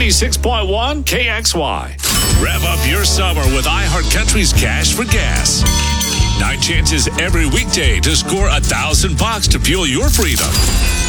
96.1 KXY. Rev up your summer with iHeartCountry's Cash for Gas. 9 chances every weekday to score $1,000 to fuel your freedom.